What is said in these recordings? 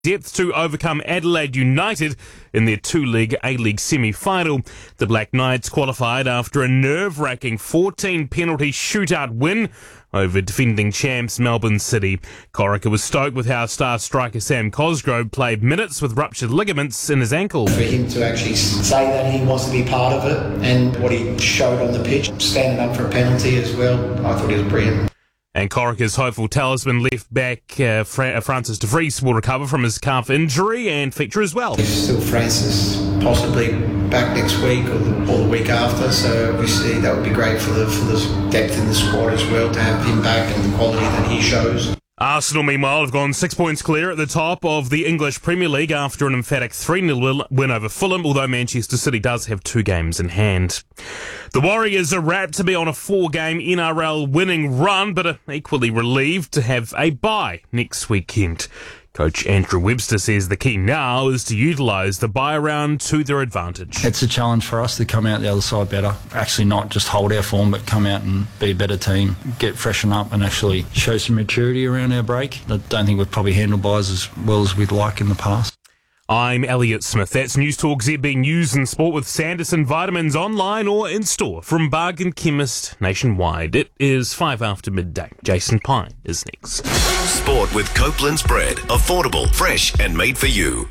depth to overcome Adelaide United in their two-leg A-League semi-final. The Black Knights qualified after a nerve-wracking 14-penalty shootout win over defending champs Melbourne City. Corica was stoked with how star striker Sam Cosgrove played minutes with ruptured ligaments in his ankle. For him to actually say that he wants to be part of it and what he showed on the pitch, standing up for a penalty as well, I thought he was brilliant. And Corica's hopeful talisman left back Francis de Vries will recover from his calf injury and feature as well. If still Francis possibly back next week or the week after, so obviously that would be great for the depth in the squad as well, to have him back and the quality that he shows. Arsenal, meanwhile, have gone 6 points clear at the top of the English Premier League after an emphatic 3-0 win over Fulham, although Manchester City does have 2 games in hand. The Warriors are wrapped to be on a 4-game NRL winning run, but are equally relieved to have a bye next weekend. Coach Andrew Webster says the key now is to utilise the bye round to their advantage. It's a challenge for us to come out the other side better. Actually not just hold our form, but come out and be a better team, get freshen up and actually show some maturity around our break. I don't think we've probably handled byes as well as we'd like in the past. I'm Elliot Smith. That's News Talk ZB News and Sport with Sanderson Vitamins online or in store from Bargain Chemist nationwide. It is 5 after midday. Jason Pine is next. Sport with Copeland's bread. Affordable, fresh and made for you.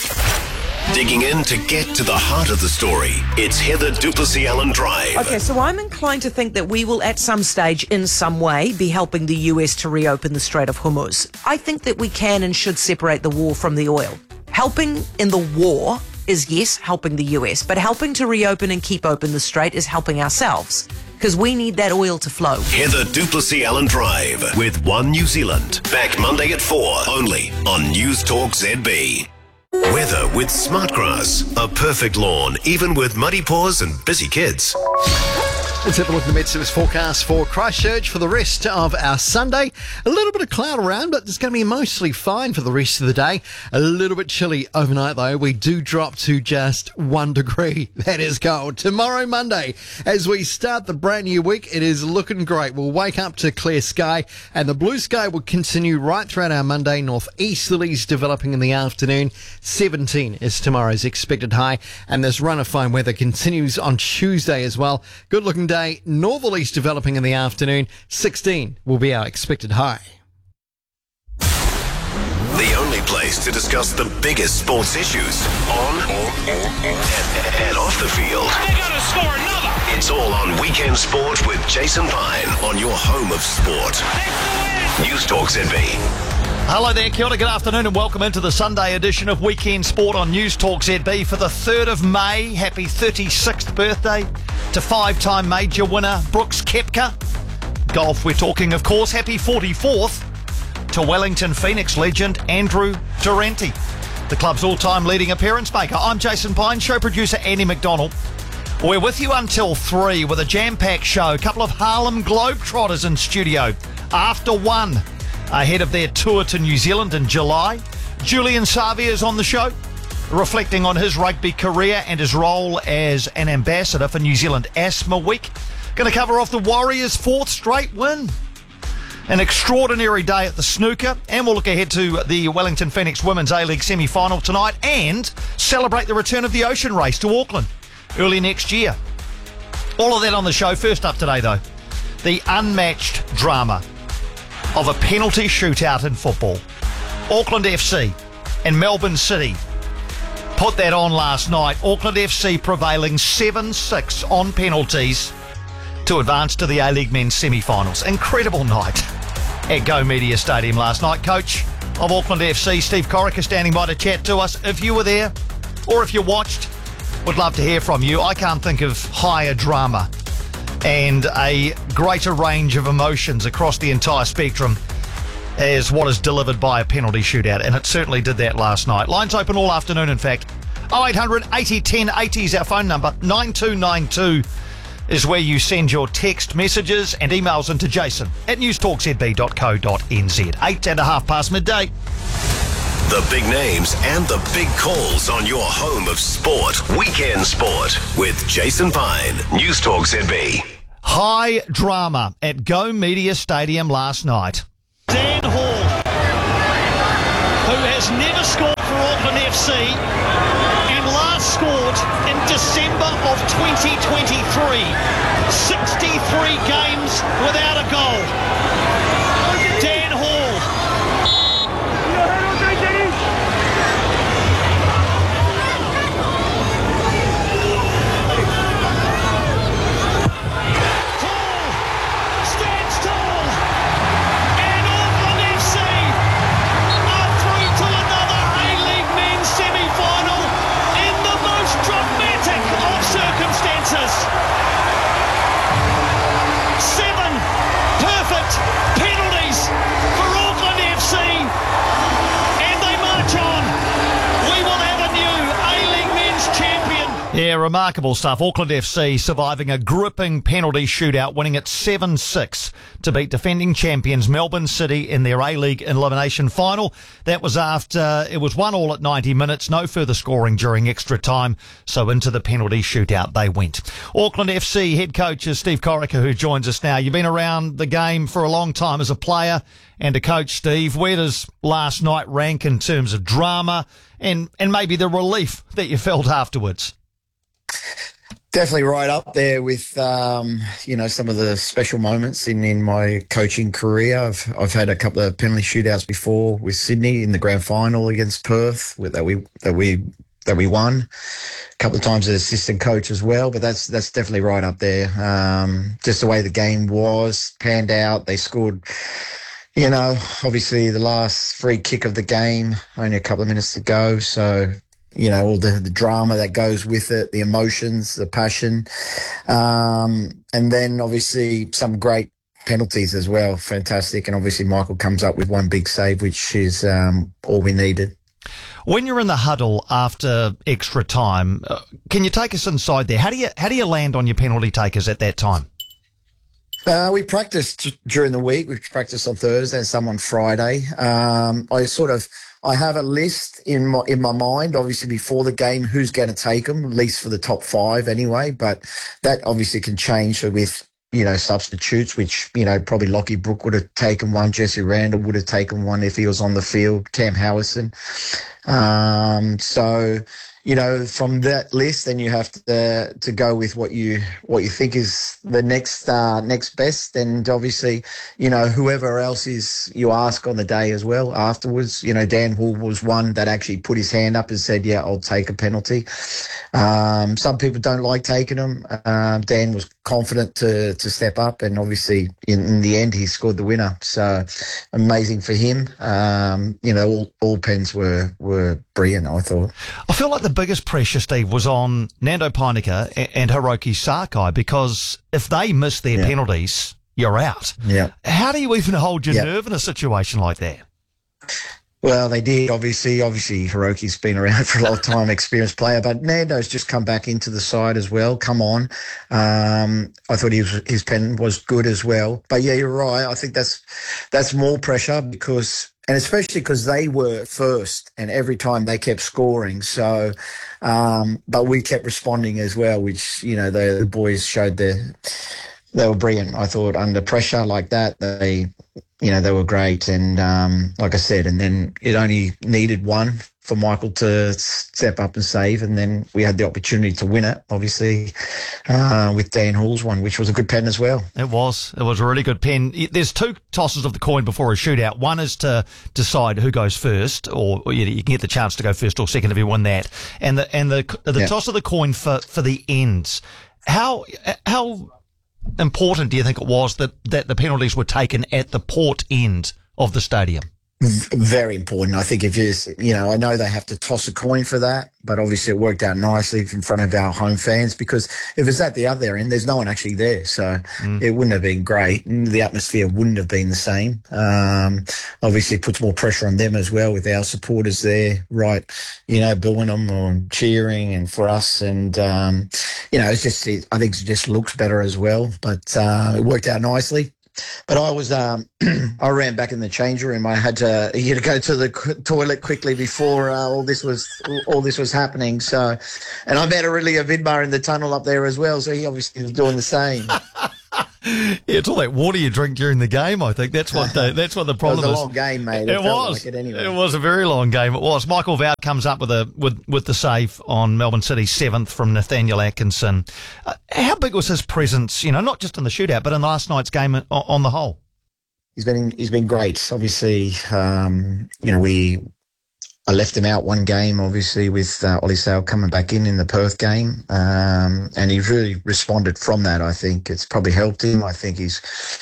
Digging in to get to the heart of the story. It's Heather Duplessis-Allen Drive. Okay, so I'm inclined to think that we will at some stage, in some way, be helping the US to reopen the Strait of Hormuz. I think that we can and should separate the war from the oil. Helping in the war is, yes, helping the US, but helping to reopen and keep open the strait is helping ourselves, because we need that oil to flow. Heather Duplessis-Allen Drive with One New Zealand. Back Monday at 4, only on News Talk ZB. Weather with Smartgrass. A perfect lawn, even with muddy paws and busy kids. Let's have a look at the Met Service forecast for Christchurch for the rest of our Sunday. A little bit of cloud around, but it's going to be mostly fine for the rest of the day. A little bit chilly overnight, though. We do drop to just 1 degree. That is cold. Tomorrow, Monday, as we start the brand new week, it is looking great. We'll wake up to clear sky, and the blue sky will continue right throughout our Monday. Northeasterlies developing in the afternoon. 17 is tomorrow's expected high, and this run of fine weather continues on Tuesday as well. Good looking day. Northerlies developing in the afternoon. 16 will be our expected high. The only place to discuss the biggest sports issues on and off the field. They're going to score another. It's all on Weekend Sport with Jason Pine on your home of sport. News Talk ZB. Hello there, kia ora, good afternoon and welcome into the Sunday edition of Weekend Sport on News Talk ZB for the 3rd of May. Happy 36th birthday to 5-time major winner Brooks Koepka. Golf we're talking, of course. Happy 44th to Wellington Phoenix legend Andrew Durante, the club's all-time leading appearance maker. I'm Jason Pine, show producer Andy McDonald. We're with you until 3 with a jam-packed show. A couple of Harlem Globetrotters in studio after 1. Ahead of their tour to New Zealand in July. Julian Savia is on the show, reflecting on his rugby career and his role as an ambassador for New Zealand Asthma Week. Going to cover off the Warriors' 4th straight win. An extraordinary day at the snooker, and we'll look ahead to the Wellington Phoenix Women's A-League semi-final tonight and celebrate the return of the Ocean Race to Auckland early next year. All of that on the show. First up today, though, the unmatched drama of a penalty shootout in football. Auckland FC and Melbourne City put that on last night. Auckland FC prevailing 7-6 on penalties to advance to the A-League men's semi-finals. Incredible night at Go Media Stadium last night. Coach of Auckland FC, Steve Corica, standing by to chat to us. If you were there or if you watched, would love to hear from you. I can't think of higher drama and a greater range of emotions across the entire spectrum as what is delivered by a penalty shootout, and it certainly did that last night. Lines open all afternoon, in fact. 0800 80 10 80 is our phone number. 9292 is where you send your text messages and emails into Jason at newstalkzb.co.nz. 8:30 past midday. The big names and the big calls on your home of sport. Weekend Sport with Jason Pine. News Talk ZB. High drama at Go Media Stadium last night. Dan Hall who has never scored for Auckland FC and last scored in December of 2023. 63 games without a goal. Dan Hall. Yeah, remarkable stuff. Auckland FC surviving a gripping penalty shootout, winning it 7-6 to beat defending champions Melbourne City in their A-League elimination final. That was after it was 1-1 at 90 minutes, no further scoring during extra time, so into the penalty shootout they went. Auckland FC head coach is Steve Corica, who joins us now. You've been around the game for a long time as a player and a coach, Steve. Where does last night rank in terms of drama and maybe the relief that you felt afterwards? Definitely right up there with, some of the special moments in my coaching career. I've had a couple of penalty shootouts before with Sydney in the grand final against Perth that we won. A couple of times as assistant coach as well, but that's definitely right up there. Just the way the game was panned out. They scored, obviously the last free kick of the game, only a couple of minutes to go. So, all the drama that goes with it, the emotions, the passion. And then obviously some great penalties as well. Fantastic. And obviously Michael comes up with one big save, which is all we needed. When you're in the huddle after extra time, can you take us inside there? How do you land on your penalty takers at that time? We practiced during the week. We practiced on Thursday and some on Friday. I have a list in my mind, obviously before the game, who's going to take them, at least for the top 5 anyway. But that obviously can change with, substitutes, which, probably Lockie Brook would have taken one. Jesse Randall would have taken one if he was on the field. Cam Howison. From that list, then you have to go with what you think is the next best, and obviously, whoever else is you ask on the day as well afterwards. Dan Hall was one that actually put his hand up and said, "Yeah, I'll take a penalty." Some people don't like taking them. Dan was confident to step up, and obviously in the end he scored the winner. So amazing for him. All pens were brilliant, I thought. I feel like the biggest pressure, Steve, was on Nando Painika and Hiroki Sakai, because if they miss their penalties, you're out. Yeah. How do you even hold your nerve in a situation like that? Well, they did, obviously. Obviously, Hiroki's been around for a long time, experienced player, but Nando's just come back into the side as well. Come on. I thought his pen was good as well. But yeah, you're right. I think that's more pressure and especially because they were first and every time they kept scoring. So, but we kept responding as well, which, the boys showed they were brilliant. I thought under pressure like that, they were great. And, like I said, and then it only needed one for Michael to step up and save. And then we had the opportunity to win it, obviously, with Dan Hall's one, which was a good pen as well. It was a really good pen. There's 2 tosses of the coin before a shootout. One is to decide who goes first, or you can get the chance to go first or second if you win that. And the toss of the coin for the ends. How important do you think it was that the penalties were taken at the port end of the stadium? Very important. I think I know they have to toss a coin for that, but obviously it worked out nicely in front of our home fans, because if it's at the other end, there's no one actually there. So it wouldn't have been great. The atmosphere wouldn't have been the same. Obviously it puts more pressure on them as well with our supporters there, right, booing them or cheering, and for us. And, I think it just looks better as well, but it worked out nicely. But I was, I ran back in the change room. I had to go to the toilet quickly before all this was happening. So, and I met Aurelia Vidmar in the tunnel up there as well. So he obviously was doing the same. it's all that water you drink during the game. I think that's what the problem is. It was a long game, mate. It felt was. like it anyway. It was a very long game. It was. Michael Vowd comes up with the save on Melbourne City's 7th from Nathaniel Atkinson. How big was his presence? Not just in the shootout, but in last night's game on the whole. He's been great. Obviously, I left him out one game, obviously, with Ollie Sale coming back in the Perth game, and he really responded from that. I think it's probably helped him. I think he's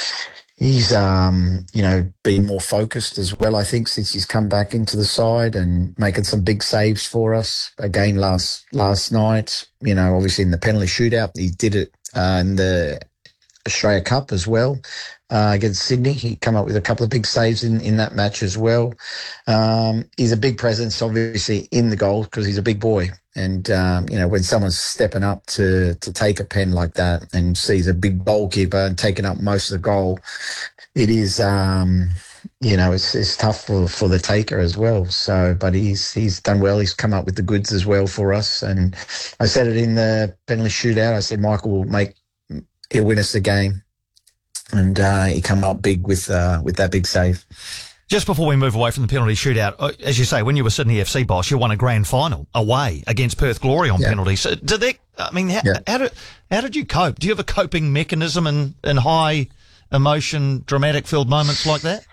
been more focused as well. I think since he's come back into the side and making some big saves for us again last night. Obviously in the penalty shootout, he did it in the Australia Cup as well. Against Sydney, he came up with a couple of big saves in that match as well. He's a big presence, obviously, in the goal because he's a big boy. And, when someone's stepping up to take a pen like that and sees a big goalkeeper and taking up most of the goal, it is, it's tough for the taker as well. So, but he's done well. He's come up with the goods as well for us. And I said it in the penalty shootout. I said, Michael he'll win us the game. And he come up big with that big save. Just before we move away from the penalty shootout, as you say, when you were Sydney FC boss, you won a grand final away against Perth Glory on penalties. How did you cope? Do you have a coping mechanism in high emotion, dramatic filled moments like that?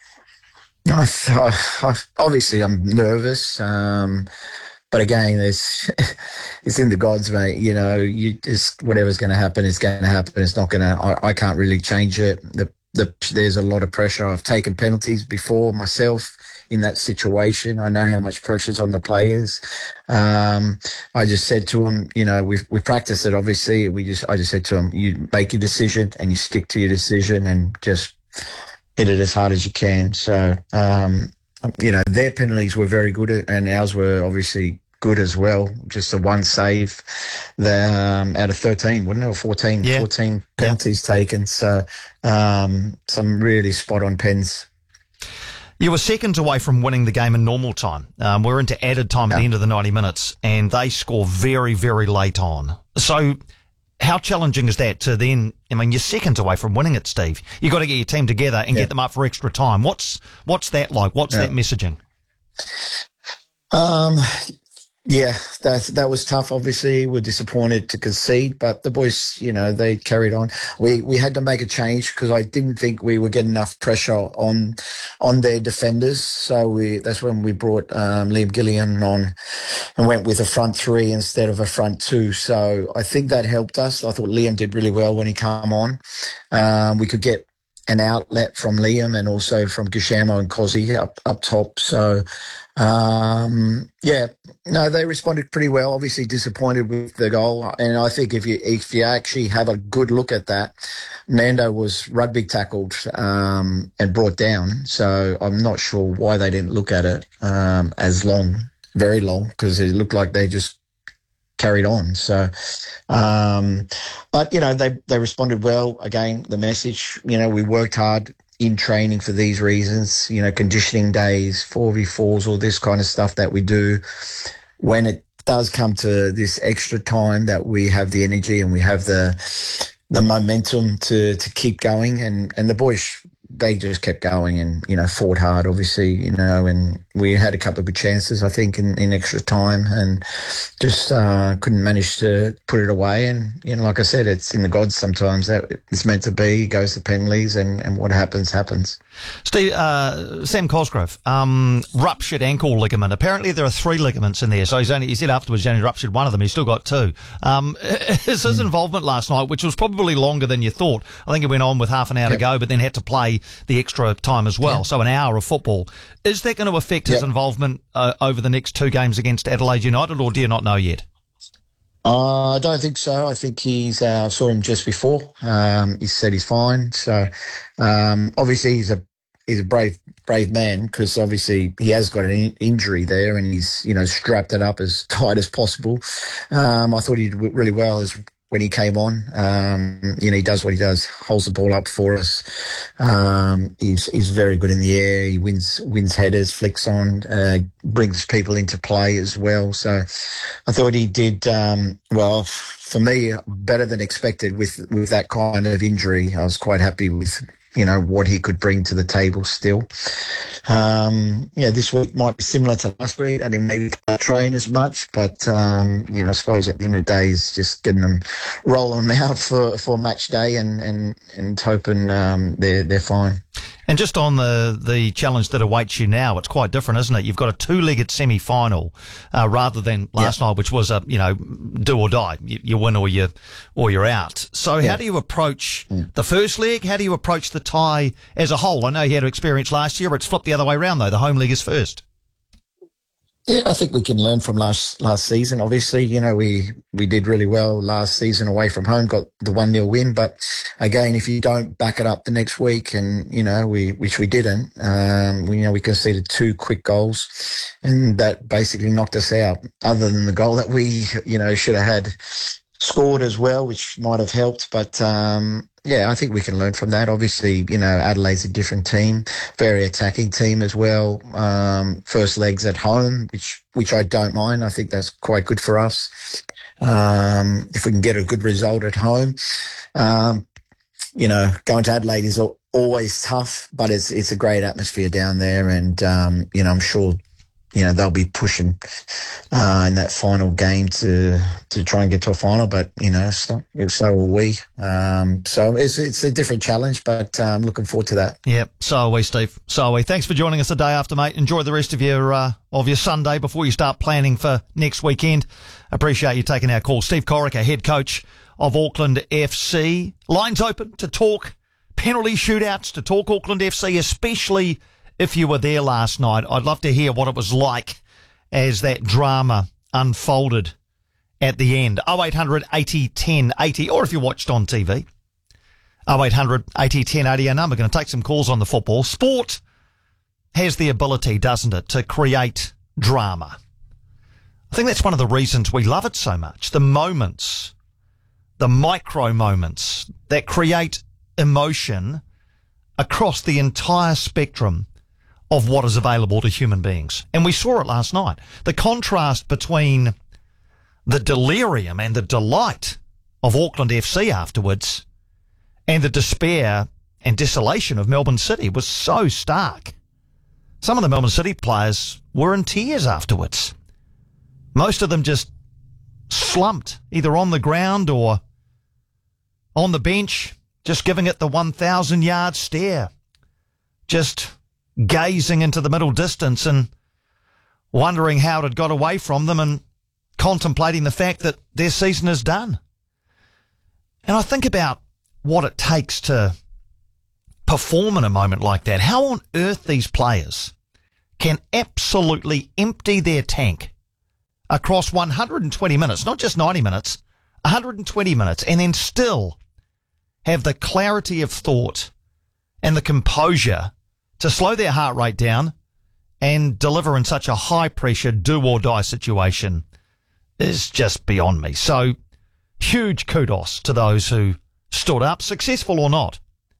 Obviously, I'm nervous. But again, it's in the gods, mate. You just whatever's going to happen is going to happen. It's not going to. I can't really change it. There's a lot of pressure. I've taken penalties before myself in that situation. I know how much pressure's on the players. I just said to them, we practiced it. Obviously, I just said to them, you make your decision and you stick to your decision and just hit it as hard as you can. So, their penalties were very good and ours were obviously good as well. Just the one save out of 13, wasn't it? Or 14, yeah. 14 penalties taken. So some really spot-on pens. You were seconds away from winning the game in normal time. We're into added time at the end of the 90 minutes, and they score very, very late on. So how challenging is that to then, you're seconds away from winning it, Steve. You've got to get your team together and get them up for extra time. What's that like? What's that messaging? Yeah, that was tough. Obviously, we're disappointed to concede, but the boys, they carried on. We had to make a change because I didn't think we were getting enough pressure on their defenders. So that's when we brought Liam Gillian on and went with a front three instead of a front two. So I think that helped us. I thought Liam did really well when he came on. We could get an outlet from Liam and also from Gishamo and Cozzy up top. So, they responded pretty well. Obviously disappointed with the goal. And I think if you actually have a good look at that, Nando was rugby tackled and brought down. So I'm not sure why they didn't look at it very long, because it looked like they just carried on. So, but they responded well. Again, the message, we worked hard in training for these reasons, conditioning days, 4v4s, all this kind of stuff that we do. When it does come to this extra time, that we have the energy and we have the momentum to keep going, and the boys, they just kept going and, fought hard, obviously, and we had a couple of good chances, I think, in extra time and just couldn't manage to put it away. And, like I said, it's in the gods sometimes. That it's meant to be, goes to penalties, and what happens, happens. Steve, Sam Cosgrove, ruptured ankle ligament. Apparently there are 3 ligaments in there. So he said afterwards he only ruptured one of them. He's still got 2. His involvement last night, which was probably longer than you thought. I think it went on with half an hour to go, but then had to play the extra time as well. So an hour of football. Is that going to affect his involvement over the next 2 games against Adelaide United, or do you not know yet? I don't think so. I think saw him just before. He said he's fine. So, obviously he's a brave man, because obviously he has got an injury there and he's, strapped it up as tight as possible. I thought he did really well when he came on. He does what he does, holds the ball up for us. He's very good in the air. He wins headers, flicks on, brings people into play as well. So I thought he did, well, for me, better than expected with that kind of injury. I was quite happy with, what he could bring to the table still. This week might be similar to last week. I didn't maybe train as much, but, I suppose at the end of the day is just getting them, rolling them out for match day and hoping they're fine. And just on the challenge that awaits you now, it's quite different, isn't it? You've got a two-legged semi-final rather than last night, which was a do or die. You win or you're out. So how do you approach the first leg? How do you approach the tie as a whole? I know you had experience last year, but it's flipped the other way around though. The home leg is first. Yeah, I think we can learn from last season. Obviously, we did really well last season away from home, got the 1-0 win. But again, if you don't back it up the next week, and which we didn't, we conceded 2 quick goals, and that basically knocked us out. Other than the goal that we, should have had scored as well, which might have helped. But I think we can learn from that. Obviously, Adelaide's a different team, very attacking team as well. First legs at home, which I don't mind. I think that's quite good for us. If we can get a good result at home, going to Adelaide is always tough, but it's a great atmosphere down there, and I'm sure they'll be pushing in that final game to try and get to a final, but so will we. So it's a different challenge, but I'm looking forward to that. Yeah, so are we, Steve. So are we. Thanks for joining us the day after, mate. Enjoy the rest of your Sunday before you start planning for next weekend. Appreciate you taking our call. Steve Corica, head coach of Auckland FC. Lines open to talk penalty shootouts, to talk Auckland FC, especially if you were there last night. I'd love to hear what it was like as that drama unfolded at the end. 0800 80 10 80, or if you watched on TV, 0800 80 10 80, our number. Going to take some calls on the football. Sport has the ability, doesn't it, to create drama. I think that's one of the reasons we love it so much. The moments, the micro moments that create emotion across the entire spectrum of what is available to human beings. And we saw it last night. The contrast between the delirium and the delight of Auckland FC afterwards and the despair and desolation of Melbourne City was so stark. Some of the Melbourne City players were in tears afterwards. Most of them just slumped, either on the ground or on the bench, just giving it the 1,000-yard stare, just gazing into the middle distance and wondering how it had got away from them and contemplating the fact that their season is done. And I think about what it takes to perform in a moment like that. How on earth these players can absolutely empty their tank across 120 minutes, not just 90 minutes, 120 minutes, and then still have the clarity of thought and the composure to slow their heart rate down and deliver in such a high-pressure do-or-die situation is just beyond me. So, huge kudos to those who stood up, successful or not.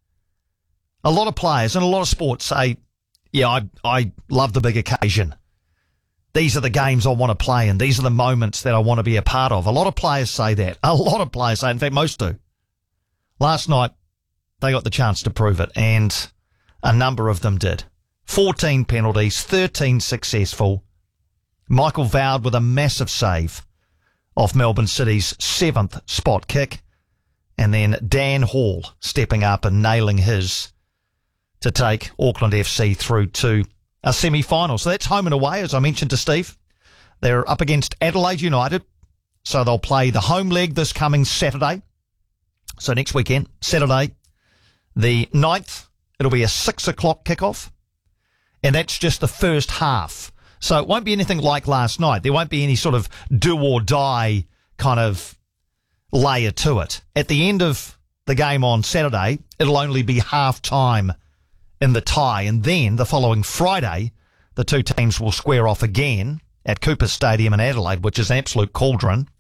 A lot of players and a lot of sports say, yeah, I love the big occasion. These are the games I want to play and these are the moments that I want to be a part of. A lot of players say that. A lot of players say, in fact, most do. Last night, they got the chance to prove it, and a number of them did. 14 penalties, 13 successful. Michael Vowd with a massive save off Melbourne City's 7th spot kick. And then Dan Hall stepping up and nailing his to take Auckland FC through to a semi-final. So that's home and away, as I mentioned to Steve. They're up against Adelaide United. So they'll play the home leg this coming Saturday. So next weekend, Saturday, the 9th, it'll be a 6 o'clock kickoff. And that's just the first half. So it won't be anything like last night. There won't be any sort of do or die kind of layer to it. At the end of the game on Saturday, it'll only be half time in the tie. And then the following Friday, the two teams will square off again at Cooper Stadium in Adelaide, which is an absolute cauldron.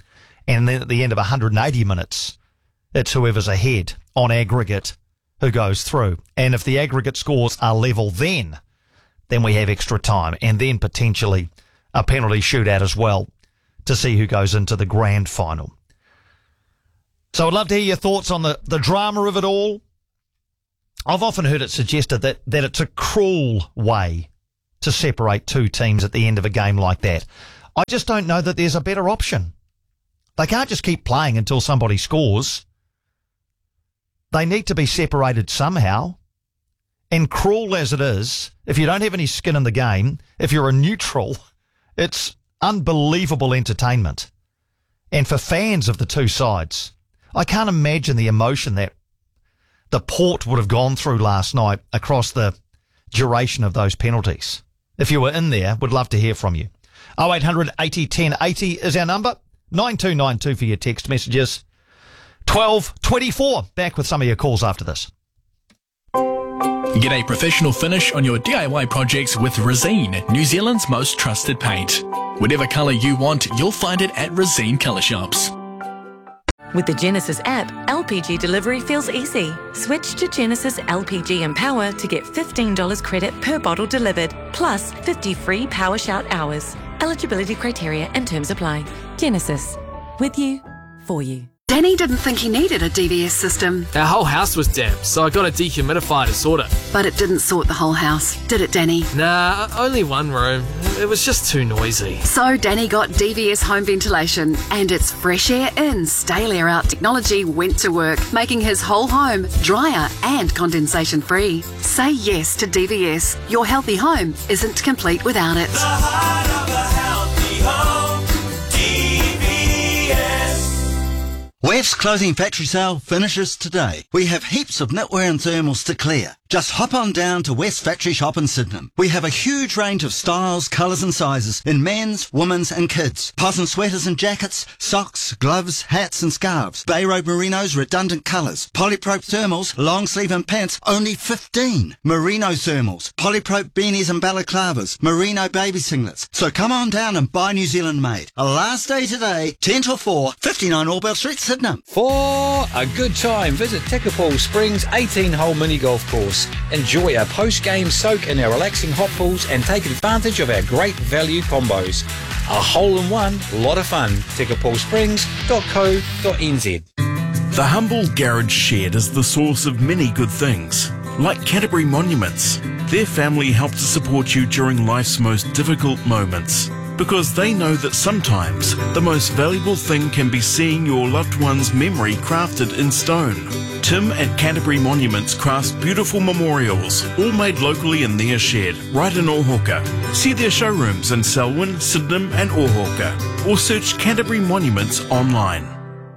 And then at the end of 180 minutes, it's whoever's ahead on aggregate who goes through. And if the aggregate scores are level, then we have extra time and then potentially a penalty shootout as well to see who goes into the grand final. So I'd love to hear your thoughts on the drama of it all. I've often heard it suggested that it's a cruel way to separate two teams at the end of a game like that. I just don't know that there's a better option. They can't just keep playing until somebody scores. They need to be separated somehow. And cruel as it is, if you don't have any skin in the game, if you're a neutral, it's unbelievable entertainment. And for fans of the two sides, I can't imagine the emotion that the Port would have gone through last night across the duration of those penalties. If you were in there, would love to hear from you. 0800 80 10 80 is our number. 9292 for your text messages. 12:24. Back with some of your calls after this. Get a professional finish on your DIY projects with Resene, New Zealand's most trusted paint. Whatever colour you want, you'll find it at Resene Colour Shops. With the Genesis app, LPG delivery feels easy. Switch to Genesis LPG Empower to get $15 credit per bottle delivered, plus 50 free Power Shout hours. Eligibility criteria and terms apply. Genesis. With you, for you. Danny didn't think he needed a DVS system. Our whole house was damp, so I got a dehumidifier to sort it. But it didn't sort the whole house, did it, Danny? Nah, only one room. It was just too noisy. So Danny got DVS home ventilation, and its fresh air in, stale air out technology went to work, making his whole home drier and condensation free. Say yes to DVS. Your healthy home isn't complete without it. The heart of a healthy home, DVS. Wef's Clothing Factory Sale finishes today. We have heaps of knitwear and thermals to clear. Just hop on down to Wef's Factory Shop in Sydenham. We have a huge range of styles, colours and sizes in men's, women's and kids. Pozen sweaters and jackets, socks, gloves, hats and scarves. Bay Road Merinos, redundant colours. Polyprop thermals, long sleeve and pants, only 15. Merino thermals, polyprop beanies and balaclavas, merino baby singlets. So come on down and buy New Zealand made. A last day today, 10 till 4, 59 Allbell Street, Sydenham. For a good time, visit Tikapul Springs 18-hole mini golf course. Enjoy our post-game soak in our relaxing hot pools and take advantage of our great value combos. A hole-in-one, lot of fun. tikapulsprings.co.nz. The humble garage shed is the source of many good things, like Canterbury Monuments. Their family help to support you during life's most difficult moments, because they know that sometimes the most valuable thing can be seeing your loved one's memory crafted in stone. Tim at Canterbury Monuments crafts beautiful memorials, all made locally in their shed, right in Ōhoka. See their showrooms in Selwyn, Sydenham and Ōhoka, or search Canterbury Monuments online.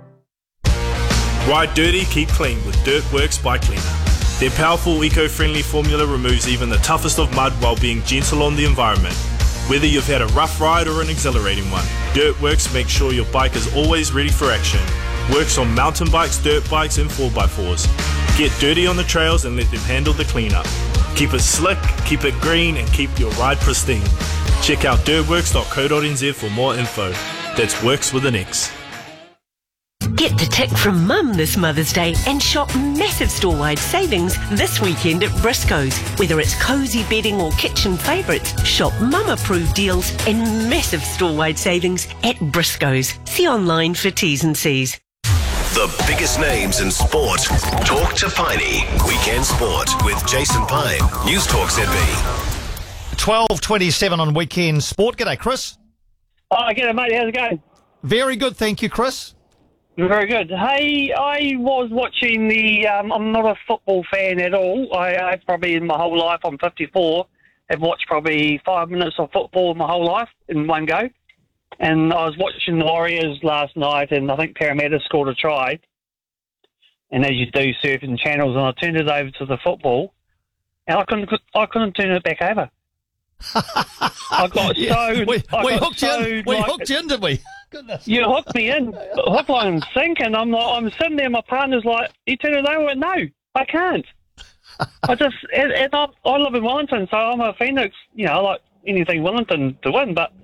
Ride dirty, keep clean with Dirtworks Bike Cleaner. Their powerful eco-friendly formula removes even the toughest of mud while being gentle on the environment. Whether you've had a rough ride or an exhilarating one, Dirtworks makes sure your bike is always ready for action. Works on mountain bikes, dirt bikes and 4x4s. Get dirty on the trails and let them handle the cleanup. Keep it slick, keep it green and keep your ride pristine. Check out dirtworks.co.nz for more info. That's Works with an X. Get the tick from Mum this Mother's Day and shop massive store-wide savings this weekend at Briscoe's. Whether it's cosy bedding or kitchen favourites, shop Mum-approved deals and massive store-wide savings at Briscoe's. See online for T's and C's. The biggest names in sport. Talk to Piney. Weekend Sport with Jason Pine. News Talk ZB. 12:27 on Weekend Sport. G'day, Chris. Oh, g'day, mate. How's it going? Very good, thank you, Chris. Very good. Hey, I was watching the... I'm not a football fan at all. I probably in my whole life, I'm 54, have watched probably 5 minutes of football in my whole life in one go. And I was watching the Warriors last night, and I think Parramatta scored a try. And as you do, surfing channels, and I turned it over to the football, and I couldn't turn it back over. I got so... We hooked you in, didn't we? Goodness. You hooked me in, hook, line, and sink, and I'm sitting there. My partner's like, "You turn it over." No, I can't. I live in Wellington, so I'm a Phoenix. You know, I like anything Wellington to win, but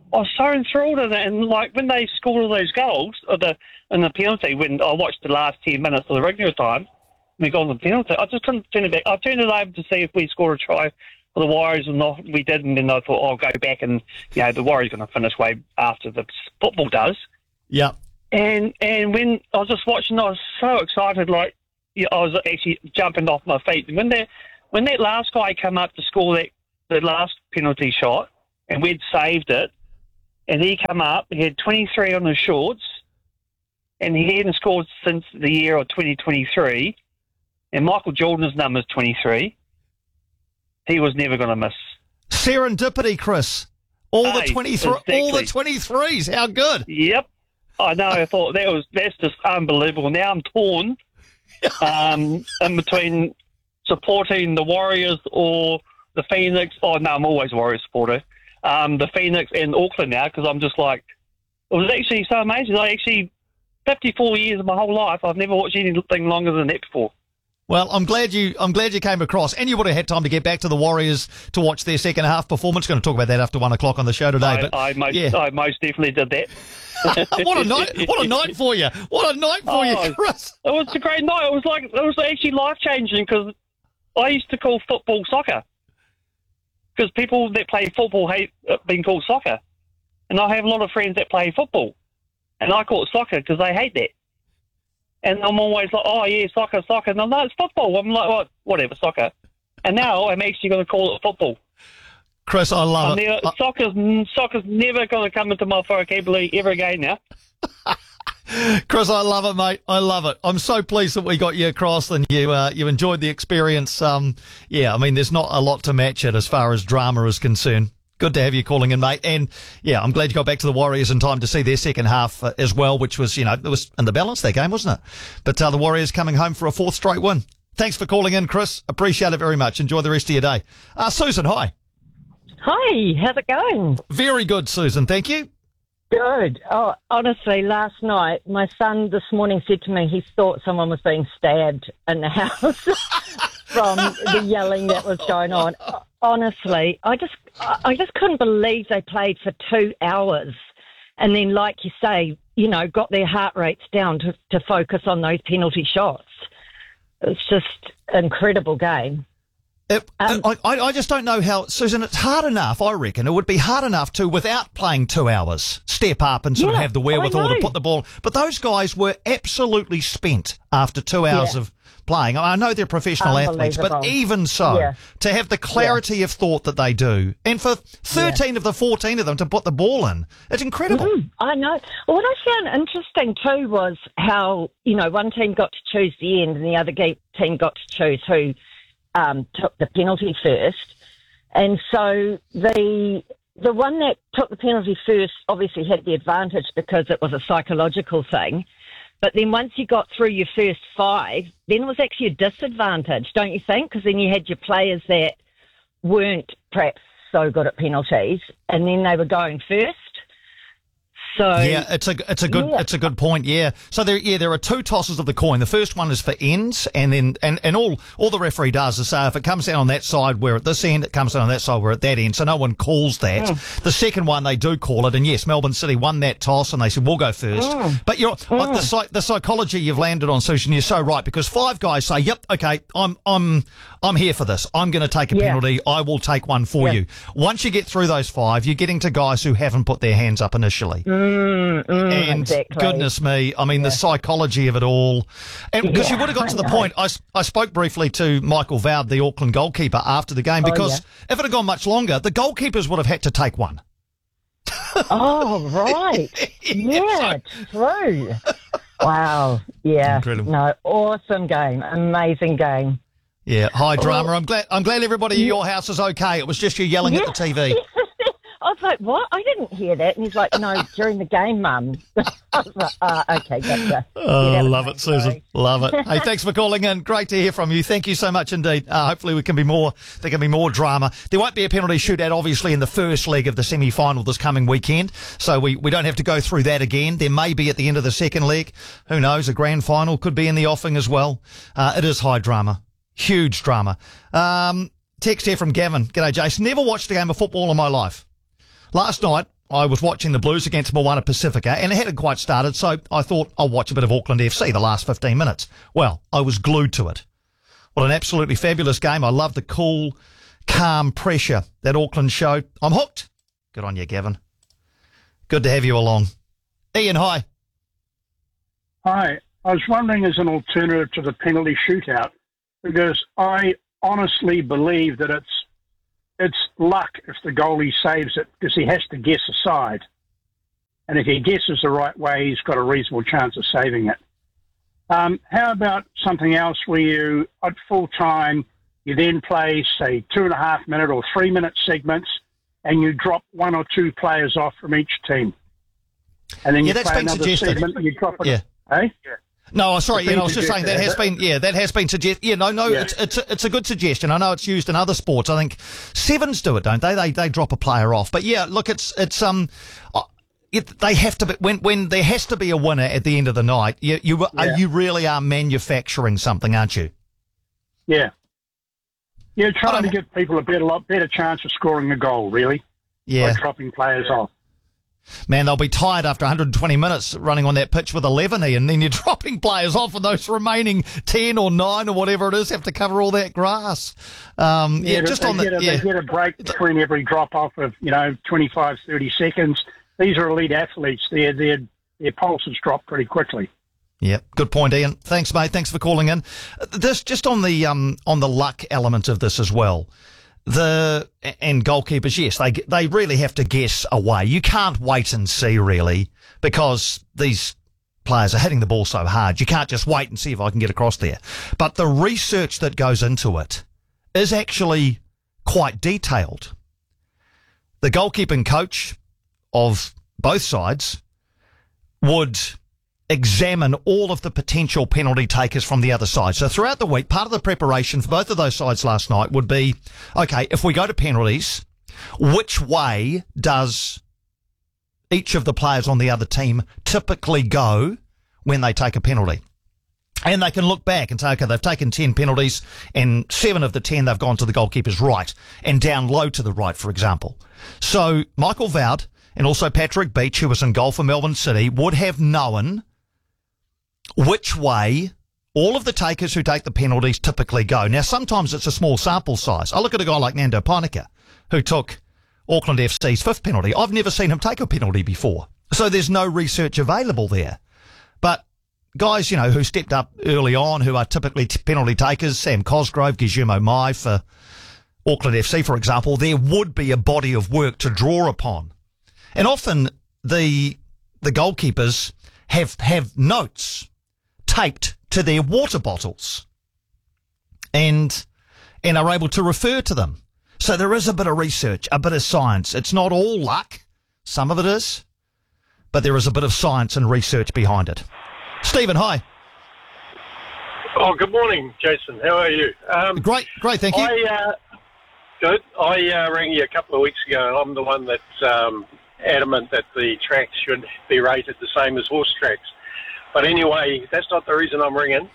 I was so enthralled in it, and like when they scored all those goals, in the penalty, when I watched the last 10 minutes of the regular time, we got on the penalty, I just couldn't turn it back. I turned it over to see if we scored a try for the Warriors or not. We didn't, and I thought, I'll go back and, the Warriors are going to finish way after the football does. Yeah. And when I was just watching, I was so excited, I was actually jumping off my feet. And when that last guy came up to score the last penalty shot, and we'd saved it, and he came up, he had 23 on his shorts, and he hadn't scored since the year of 2023, and Michael Jordan's number is 23. He was never going to miss. Serendipity, Chris. All the Exactly. all the 23s. How good. Yep. I know. I thought that's just unbelievable. Now I'm torn in between supporting the Warriors or the Phoenix. Oh, no, I'm always a Warriors supporter. The Phoenix and Auckland now, because I'm just like, it was actually so amazing. 54 years of my whole life, I've never watched anything longer than that before. Well, I'm glad you came across, and you would have had time to get back to the Warriors to watch their second half performance. Going to talk about that after 1 o'clock on the show today. I most definitely did that. What a night! What a night for you! What a night for you, Chris! It was a great night. It was actually life changing, because I used to call football soccer, because people that play football hate being called soccer, and I have a lot of friends that play football, and I call it soccer because they hate that. And I'm always like, oh, yeah, soccer. And I'm like, it's football. I'm like, well, whatever, soccer. And now I'm actually going to call it football. Chris, I love it. Soccer's never going to come into my vocabulary ever again now. Chris, I love it, mate. I love it. I'm so pleased that we got you across and you enjoyed the experience. There's not a lot to match it as far as drama is concerned. Good to have you calling in, mate. And, I'm glad you got back to the Warriors in time to see their second half as well, which was, it was in the balance, that game, wasn't it? But the Warriors coming home for a fourth straight win. Thanks for calling in, Chris. Appreciate it very much. Enjoy the rest of your day. Susan, hi. Hi, how's it going? Very good, Susan. Thank you. Good. Oh, honestly, last night, my son this morning said to me he thought someone was being stabbed in the house from the yelling that was going on. Honestly, I just couldn't believe they played for 2 hours and then, like you say, got their heart rates down to focus on those penalty shots. It's just an incredible game. I just don't know how, Susan, it's hard enough, I reckon. It would be hard enough to, without playing 2 hours, step up and sort of have the wherewithal to put the ball. But those guys were absolutely spent after 2 hours of playing. I know they're professional athletes, but even so, to have the clarity of thought that they do, and for 13 of the 14 of them to put the ball in, it's incredible. I know. Well, what I found interesting too was how, one team got to choose the end and the other team got to choose who took the penalty first. And so the one that took the penalty first obviously had the advantage because it was a psychological thing. But then once you got through your first 5, then it was actually a disadvantage, don't you think? Because then you had your players that weren't perhaps so good at penalties, and then they were going first. So it's a good point. Yeah. So there are 2 tosses of the coin. The first one is for ends, and then and all the referee does is say if it comes down on that side, we're at this end. It comes down on that side, we're at that end. So no one calls that. The second one they do call it, and yes, Melbourne City won that toss, and they said we'll go first. But the psychology you've landed on, Susan, you're so right, because 5 guys say, "Yep, okay, I'm here for this. I'm going to take a penalty. I will take one for you." Once you get through those 5, you're getting to guys who haven't put their hands up initially. And exactly. Goodness me, the psychology of it all. And because you would have got to the point, I spoke briefly to Michael Vowd, the Auckland goalkeeper, after the game, because if it had gone much longer, the goalkeepers would have had to take one. Oh, right. True. Wow. Yeah. Incredible. No, awesome game. Amazing game. Yeah, high drama. I'm glad everybody at your house is okay. It was just you yelling at the TV. I was like, what? I didn't hear that. And he's like, no, during the game, Mum. I was like, okay, gotcha. Oh, love it, Susan. Love it. Hey, thanks for calling in. Great to hear from you. Thank you so much indeed. Hopefully there can be more drama. There won't be a penalty shootout, obviously, in the first leg of the semi-final this coming weekend. So we don't have to go through that again. There may be at the end of the second leg. Who knows? A grand final could be in the offing as well. It is high drama. Huge drama. Text here from Gavin. G'day, Jason. Never watched a game of football in my life. Last night, I was watching the Blues against Moana Pacifica, and it hadn't quite started, so I thought I'll watch a bit of Auckland FC the last 15 minutes. Well, I was glued to it. What an absolutely fabulous game. I love the cool, calm pressure that Auckland showed. I'm hooked. Good on you, Gavin. Good to have you along. Ian, hi. Hi. I was wondering as an alternative to the penalty shootout, because I honestly believe that it's luck if the goalie saves it, because he has to guess a side. And if he guesses the right way, he's got a reasonable chance of saving it. How about something else where you, at full time, you then play, say, 2.5 minute or 3 minute segments, and you drop 1 or 2 players off from each team. And then you play another segment and you drop it. Yeah. Hey? No, sorry, I was just saying that has been suggested. Yeah, no, it's a good suggestion. I know it's used in other sports. I think Sevens do it, don't they? They drop a player off. But yeah, look, they have to be, when there has to be a winner at the end of the night. You really are manufacturing something, aren't you? Yeah. You're trying to give people a lot better chance of scoring a goal, really. Yeah. By dropping players off. Man, they'll be tired after 120 minutes running on that pitch with 11, and then you're dropping players off, and those remaining 10 or 9 or whatever it is have to cover all that grass. They get a break between every drop-off of, 25, 30 seconds. These are elite athletes. Their pulses drop pretty quickly. Yeah, good point, Ian. Thanks, mate. Thanks for calling in. This just on the luck element of this as well. And goalkeepers, yes, they really have to guess away. You can't wait and see, really, because these players are hitting the ball so hard. You can't just wait and see if I can get across there. But the research that goes into it is actually quite detailed. The goalkeeping coach of both sides would examine all of the potential penalty takers from the other side. So throughout the week, part of the preparation for both of those sides last night would be, okay, if we go to penalties, which way does each of the players on the other team typically go when they take a penalty? And they can look back and say, okay, they've taken 10 penalties and 7 of the 10 they've gone to the goalkeeper's right and down low to the right, for example. So Michael Vowd and also Patrick Beach, who was in goal for Melbourne City, would have known which way all of the takers who take the penalties typically go. Now, sometimes it's a small sample size. I look at a guy like Nando Pānika, who took Auckland FC's 5th penalty. I've never seen him take a penalty before. So there's no research available there. But guys, who stepped up early on, who are typically penalty takers, Sam Cosgrove, Guillermo Mai for Auckland FC, for example, there would be a body of work to draw upon. And often the goalkeepers have notes taped to their water bottles and are able to refer to them. So there is a bit of research, a bit of science. It's not all luck. Some of it is. But there is a bit of science and research behind it. Stephen, hi. Oh, good morning, Jason. How are you? Great, thank you. Good. I rang you a couple of weeks ago. I'm the one that's adamant that the tracks should be rated the same as horse tracks. But anyway, that's not the reason I'm ringing.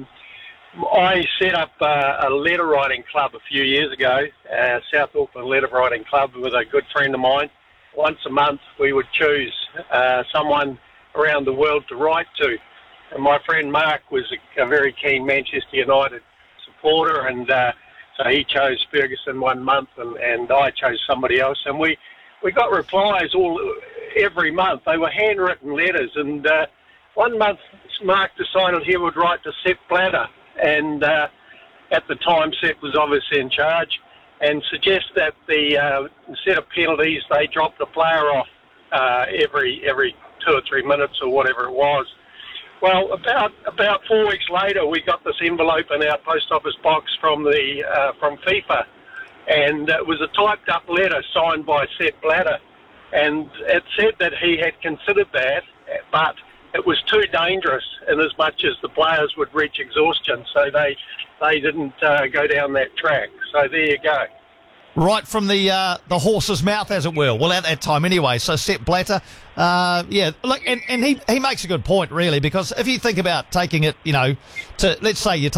I set up a letter writing club a few years ago, South Auckland Letter Writing Club, with a good friend of mine. Once a month, we would choose someone around the world to write to. And my friend Mark was a very keen Manchester United supporter, and so he chose Ferguson one month, and I chose somebody else. And we got replies every month. They were handwritten letters, and one month Mark decided he would write to Sepp Blatter, and at the time Sepp was obviously in charge, and suggest that instead of penalties they dropped a player off every 2 or 3 minutes or whatever it was. Well, about 4 weeks later, we got this envelope in our post office box from FIFA, and it was a typed up letter signed by Sepp Blatter, and it said that he had considered that, but it was too dangerous in as much as the players would reach exhaustion, so they didn't go down that track. So there you go. Right from the horse's mouth, as it were. Well, at that time anyway. So Sepp Blatter, look, and he makes a good point, really, because if you think about taking it, to, let's say you take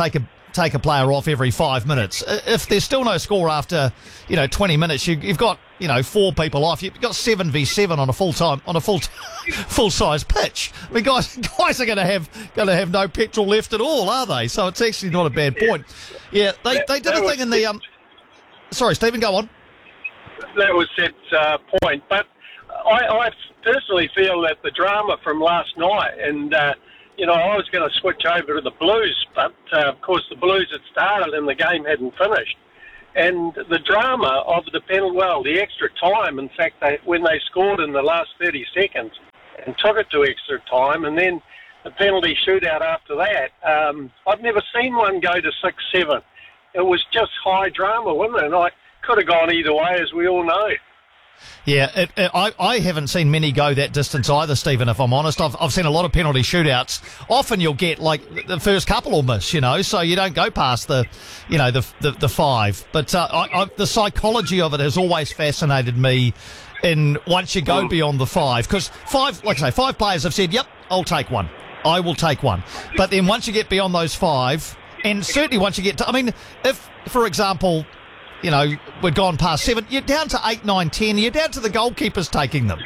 take a player off every 5 minutes. If there's still no score after 20 minutes, you've got 4 people off. You've got 7v7 on a full size pitch. I mean, guys are going to have no petrol left at all, are they? So it's actually not a bad point. Yeah, they did a thing in the Sorry, Stephen, go on. That was Seb's point, but I personally feel that the drama from last night, and I was going to switch over to the Blues, but of course the Blues had started and the game hadn't finished. And the drama of the extra time, in fact, when they scored in the last 30 seconds and took it to extra time, and then the penalty shootout after that, I've never seen one go to 6-7. It was just high drama, wasn't it? And I could have gone either way, as we all know. Yeah, I haven't seen many go that distance either, Stephen, if I'm honest. I've seen a lot of penalty shootouts. Often you'll get, like, the first couple will miss, so you don't go past the 5. But the psychology of it has always fascinated me once you go beyond the 5. Because 5 players have said, yep, I'll take one. I will take one. But then once you get beyond those 5, and certainly once you get to, I mean, if, for example, we'd gone past 7, you're down to 8, 9, 10, you're down to the goalkeepers taking them.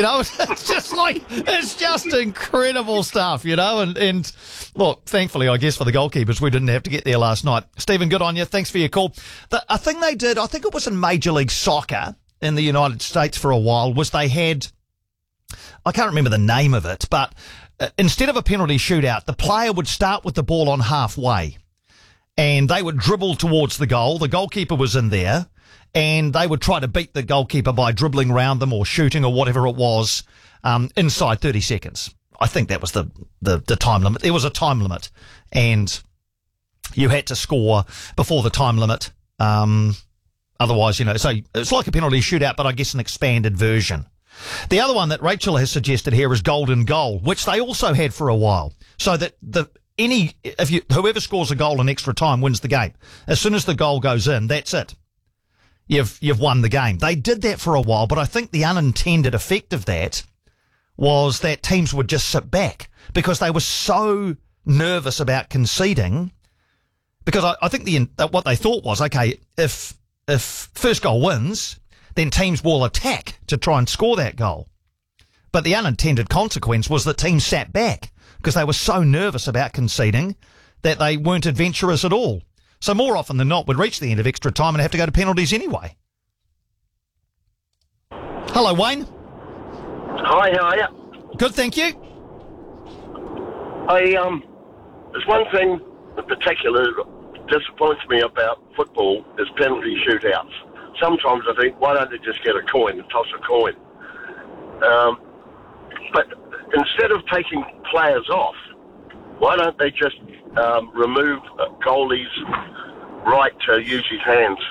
It's just incredible stuff, and look, thankfully, I guess for the goalkeepers, we didn't have to get there last night. Stephen, good on you. Thanks for your call. A thing they did, I think it was in Major League Soccer in the United States for a while, was they had, I can't remember the name of it, but instead of a penalty shootout, the player would start with the ball on halfway and they would dribble towards the goal. The goalkeeper was in there and they would try to beat the goalkeeper by dribbling around them or shooting or whatever it was inside 30 seconds. I think that was the time limit. There was a time limit and you had to score before the time limit. Otherwise, so it's like a penalty shootout, but I guess an expanded version. The other one that Rachel has suggested here is golden goal, which they also had for a while. So that whoever scores a goal in extra time wins the game. As soon as the goal goes in, that's it. You've won the game. They did that for a while, but I think the unintended effect of that was that teams would just sit back because they were so nervous about conceding. Because I think what they thought was, okay, if first goal wins, then teams will attack to try and score that goal. But the unintended consequence was that teams sat back because they were so nervous about conceding that they weren't adventurous at all. So more often than not, we'd reach the end of extra time and have to go to penalties anyway. Hello, Wayne. Hi, how are you? Good, thank you. There's one thing in particular that disappoints me about football is penalty shootouts. Sometimes I think, why don't they just get a coin and toss a coin? But instead of taking players off, why don't they just remove a goalie's right to use his hands?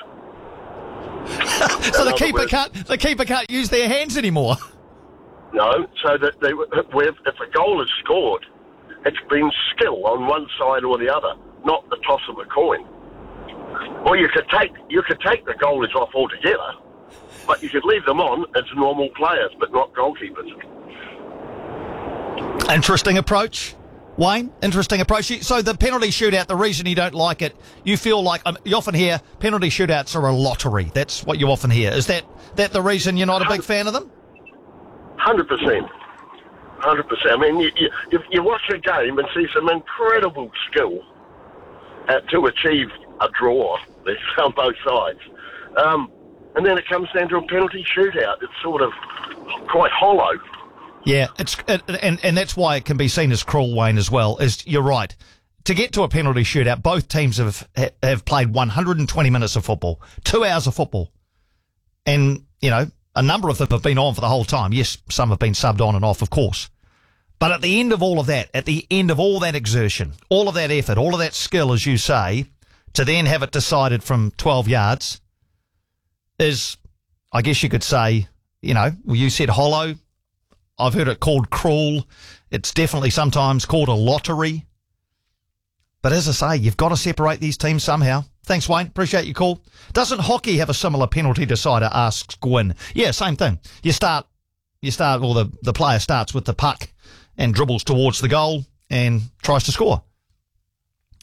So the keeper can't use their hands anymore. No, so that if a goal is scored, it's been skill on one side or the other, not the toss of a coin. Or you could take the goalies off altogether, but you could leave them on as normal players, but not goalkeepers. Interesting approach, Wayne. Interesting approach. So the penalty shootout, the reason you don't like it, you feel like you often hear penalty shootouts are a lottery. That's what you often hear. Is that the reason you're not a big fan of them? 100%. 100%. I mean, you watch a game and see some incredible skill to achieve a draw on both sides. And then it comes down to a penalty shootout. It's sort of quite hollow. Yeah, and that's why it can be seen as cruel, Wayne, as well. You're right. To get to a penalty shootout, both teams have played 120 minutes of football, 2 hours of football. And, a number of them have been on for the whole time. Yes, some have been subbed on and off, of course. But at the end of all of that, at the end of all that exertion, all of that effort, all of that skill, as you say, to then have it decided from 12 yards is, I guess you could say, you said hollow. I've heard it called cruel. It's definitely sometimes called a lottery. But as I say, you've got to separate these teams somehow. Thanks, Wayne. Appreciate your call. Doesn't hockey have a similar penalty decider, asks Gwyn. Yeah, same thing. You start, or the player starts with the puck and dribbles towards the goal and tries to score.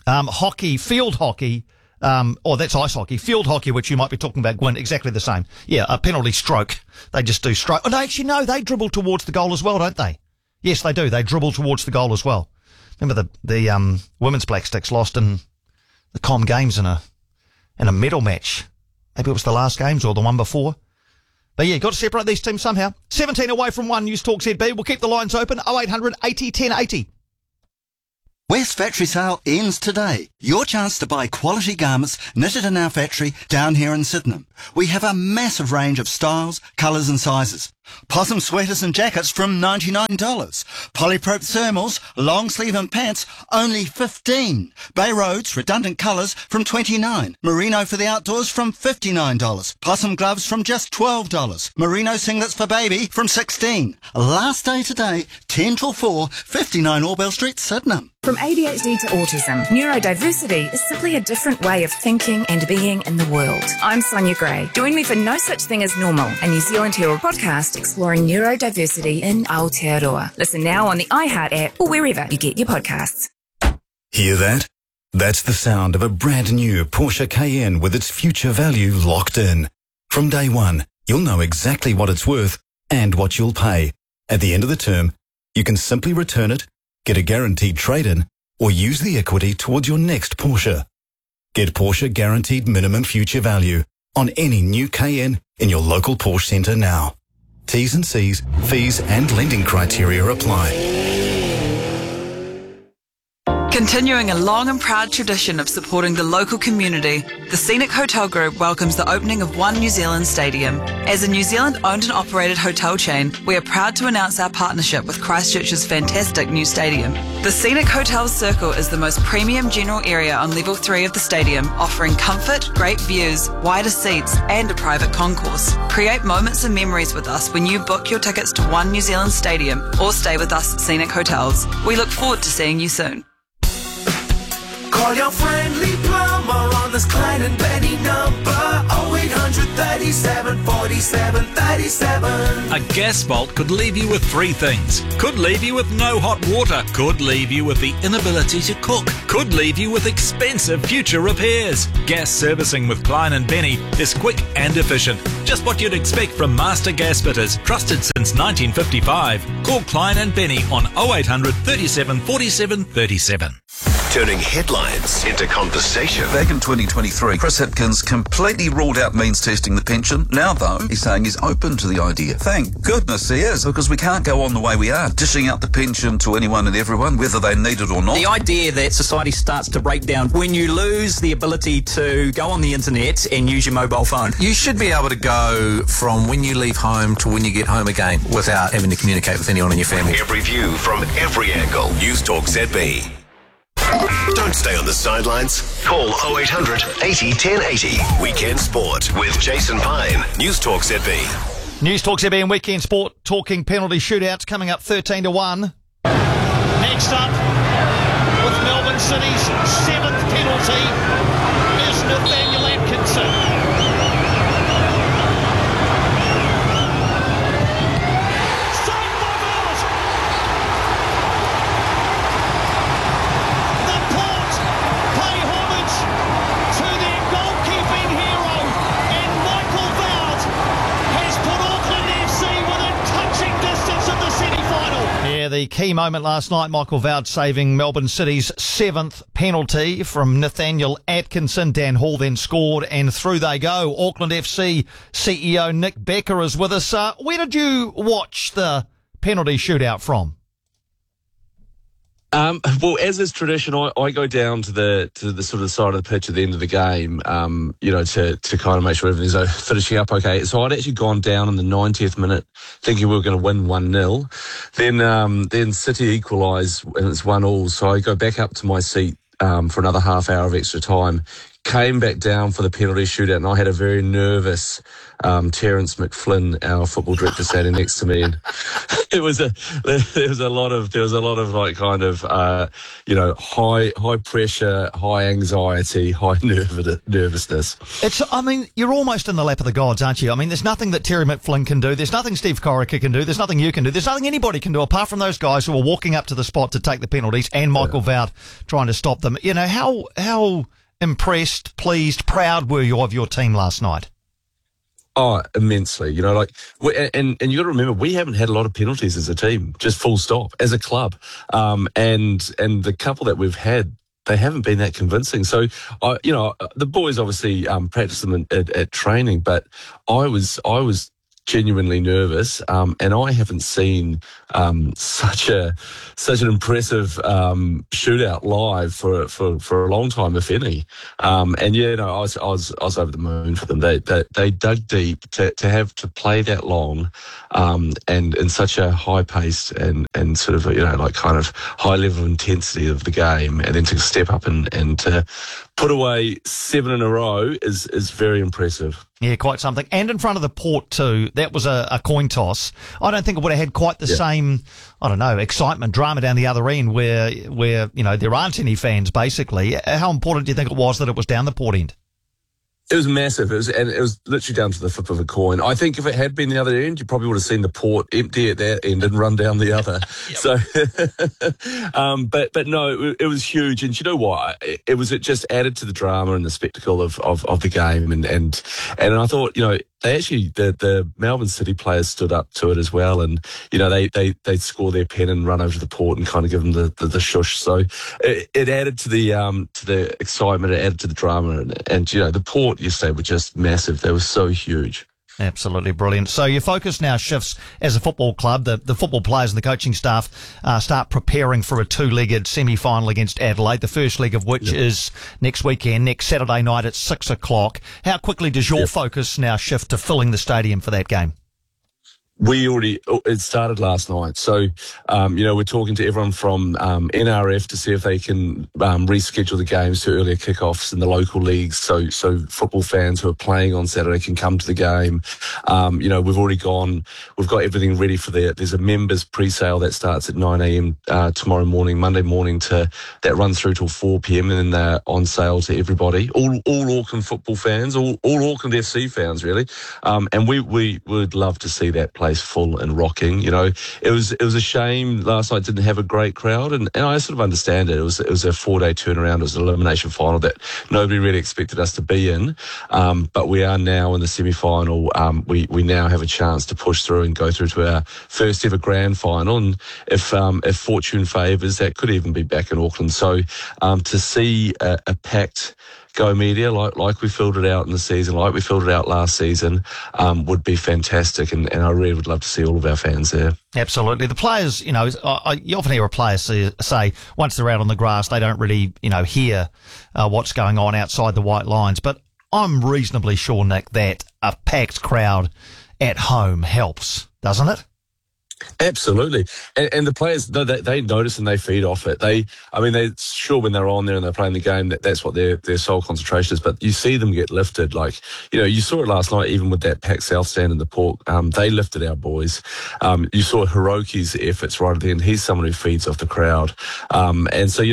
Hockey, field hockey, that's ice hockey. Field hockey, which you might be talking about, Gwyn, exactly the same. Yeah, a penalty stroke. They just do stroke. Oh, no, they dribble towards the goal as well, don't they? Yes, they do. They dribble towards the goal as well. Remember the women's Black Sticks lost in the Com Games in a medal match. Maybe it was the last games or the one before. But yeah, got to separate these teams somehow. 17 away from 1, News Talk ZB. We'll keep the lines open. 0800 80 10 80. West Factory Sale ends today. Your chance to buy quality garments knitted in our factory down here in Sydenham. We have a massive range of styles, colours and sizes. Possum sweaters and jackets from $99. Polyprop thermals, long sleeve and pants, only $15. Bay Roads, redundant colours from $29. Merino for the outdoors from $59. Possum gloves from just $12. Merino singlets for baby from $16. Last day today, 10 till 4, 59 Orwell Street, Sydenham. From ADHD to autism, neurodiversity is simply a different way of thinking and being in the world. I'm Sonia Gray. Join me for No Such Thing as Normal, a New Zealand Herald podcast exploring neurodiversity in Aotearoa. Listen now on the iHeart app or wherever you get your podcasts. Hear that? That's the sound of a brand new Porsche Cayenne with its future value locked in. From day one, you'll know exactly what it's worth and what you'll pay. At the end of the term, you can simply return it, get a guaranteed trade-in, or use the equity towards your next Porsche. Get Porsche Guaranteed Minimum Future Value on any new Cayenne in your local Porsche centre now. T's and C's, fees and lending criteria apply. Continuing a long and proud tradition of supporting the local community, the Scenic Hotel Group welcomes the opening of One New Zealand Stadium. As a New Zealand-owned and operated hotel chain, we are proud to announce our partnership with Christchurch's fantastic new stadium. The Scenic Hotels Circle is the most premium general area on level 3 of the stadium, offering comfort, great views, wider seats, and a private concourse. Create moments and memories with us when you book your tickets to One New Zealand Stadium or stay with us at Scenic Hotels. We look forward to seeing you soon. Call your friendly plumber on this Klein and Benny number 0800 37 47 37. A gas fault could leave you with three things. Could leave you with no hot water. Could leave you with the inability to cook. Could leave you with expensive future repairs. Gas servicing with Klein and Benny is quick and efficient. Just what you'd expect from master gas fitters, trusted since 1955. Call Klein and Benny on 0800 37 47 37. Turning headlines into conversation. Back in 2023, Chris Hipkins completely ruled out means testing the pension. Now, though, he's saying he's open to the idea. Thank goodness he is, because we can't go on the way we are, dishing out the pension to anyone and everyone, whether they need it or not. The idea that society starts to break down when you lose the ability to go on the internet and use your mobile phone. You should be able to go from when you leave home to when you get home again without having to communicate with anyone in your family. Every view from every angle. News Talk ZB. Don't stay on the sidelines. Call 0800 80 1080. Weekend Sport with Jason Pine. News Talk ZB. News Talk ZB and Weekend Sport talking penalty shootouts coming up 13-1. Next up, with Melbourne City's 7th penalty, is Nathaniel Atkinson. The key moment last night, Michael Vowd saving Melbourne City's 7th penalty from Nathaniel Atkinson. Dan Hall then scored, and through they go. Auckland FC CEO Nick Becker is with us. Where did you watch the penalty shootout from? Well, as is tradition, I go down to the sort of side of the pitch at the end of the game, to kind of make sure everything's finishing up okay. So I'd actually gone down in the 90th minute, thinking we were going to win 1-0. Then City equalise and it's 1-1. So I go back up to my seat for another half hour of extra time. came back down for the penalty shootout, and I had a very nervous Terence McFlynn, our football director, standing next to me, and there was a lot of like kind of high pressure, high anxiety, high nervousness. You're almost in the lap of the gods, aren't you? I mean, there's nothing that Terry McFlynn can do. There's nothing Steve Corica can do. There's nothing you can do. There's nothing anybody can do apart from those guys who are walking up to the spot to take the penalties, and Michael Vout trying to stop them. You know, how impressed, pleased, proud were you of your team last night? Oh, immensely. You know, and you got to remember, we haven't had a lot of penalties as a team, just full stop, as a club. And the couple that we've had, they haven't been that convincing. So, the boys obviously practice them at training, but I was genuinely nervous, and I haven't seen such an impressive shootout live for a long time, if any. I was over the moon for them. They dug deep to have to play that long, and in such a high paced and sort of kind of high level of intensity of the game, and then to step up and to put away 7 in a row is very impressive. Yeah, quite something. And in front of the Port too, that was a coin toss. I don't think it would have had quite the same, excitement, drama down the other end where there aren't any fans, basically. How important do you think it was that it was down the Port end? It was massive. It was literally down to the flip of a coin. I think if it had been the other end, you probably would have seen the Port empty at that end and run down the other. So, but no, it was huge. And you know what? It just added to the drama and the spectacle of the game. And I thought, the Melbourne City players stood up to it as well, and they score their pen and run over to the Port and kind of give them the shush. So it added to the excitement, it added to the drama, and the Port yesterday were just massive. They were so huge. Absolutely brilliant. So your focus now shifts as a football club. The football players and the coaching staff start preparing for a 2-legged semi-final against Adelaide, the first leg of which is next weekend, next Saturday night at 6 o'clock. How quickly does your focus now shift to filling the stadium for that game? It started last night. So, we're talking to everyone from NRF to see if they can reschedule the games to earlier kickoffs in the local leagues. So football fans who are playing on Saturday can come to the game. We've already we've got everything ready for there's a members pre-sale that starts at 9 a.m. Tomorrow morning, Monday morning, that runs through till 4 p.m. and then they're on sale to everybody. All Auckland football fans, all Auckland FC fans, really. And we would love to see that place full and rocking. It was a shame last night didn't have a great crowd, and I sort of understand it. It was a 4-day turnaround. It was an elimination final that nobody really expected us to be in, but we are now in the semi-final. We now have a chance to push through and go through to our first ever grand final, and if fortune favours, that could even be back in Auckland. So to see a packed Go Media, like we filled it out in the season, like we filled it out last season, would be fantastic, and I really would love to see all of our fans there. Absolutely. The players, you often hear a player say once they're out on the grass, they don't really, hear what's going on outside the white lines. But I'm reasonably sure, Nick, that a packed crowd at home helps, doesn't it? Absolutely. And the players, they notice and they feed off it. They're sure when they're on there and they're playing the game, that's what their sole concentration is. But you see them get lifted. You saw it last night, even with that packed South Stand in the Port. They lifted our boys. You saw Hiroki's efforts right at the end. He's someone who feeds off the crowd. And so,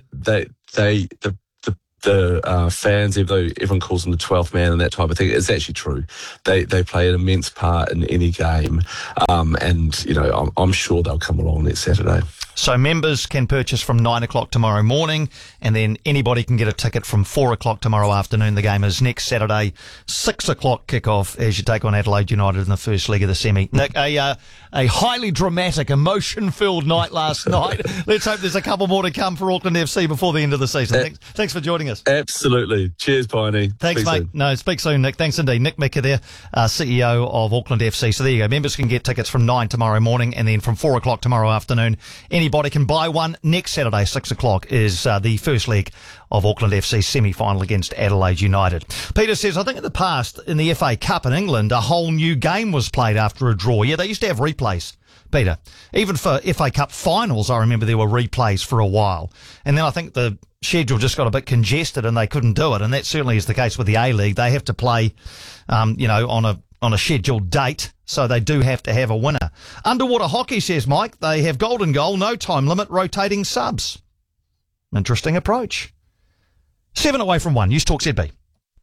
the fans, even though everyone calls them the 12th man and that type of thing, it's actually true. They play an immense part in any game. I'm sure they'll come along next Saturday. So members can purchase from 9 o'clock tomorrow morning, and then anybody can get a ticket from 4 o'clock tomorrow afternoon. The game is next Saturday, 6 o'clock kickoff as you take on Adelaide United in the first leg of the semi. Nick, a highly dramatic, emotion-filled night last night. Let's hope there's a couple more to come for Auckland FC before the end of the season. Thanks for joining us. Absolutely. Cheers, Piney. Thanks, mate. Soon. No, speak soon, Nick. Thanks indeed. Nick Micker there, CEO of Auckland FC. So there you go. Members can get tickets from 9 tomorrow morning, and then from 4 o'clock tomorrow afternoon. Anybody can buy one. Next Saturday, 6 o'clock, is the first leg of Auckland FC semi-final against Adelaide United. Peter says, I think in the past, in the FA Cup in England, a whole new game was played after a draw. Yeah, they used to have replays Peter. Even for FA Cup finals, I remember there were replays for a while. And then I think the schedule just got a bit congested and they couldn't do it. And that certainly is the case with the A-League. They have to play, on a scheduled date. So they do have to have a winner. Underwater hockey, says Mike, they have golden goal, no time limit, rotating subs. Interesting approach. 7 away from 1. News Talk ZB.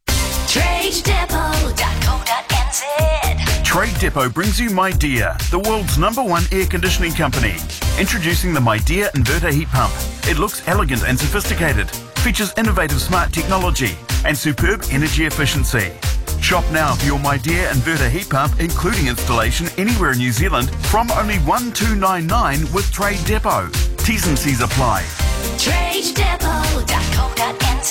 TradeDepot.co.nz. Trade Depot brings you MyDear, the world's #1 air conditioning company. Introducing the MyDear inverter heat pump. It looks elegant and sophisticated, features innovative smart technology and superb energy efficiency. Shop now for your MyDear inverter heat pump, including installation anywhere in New Zealand, from only $1,299 with Trade Depot. T's and C's apply. TradeDepot.co.nz.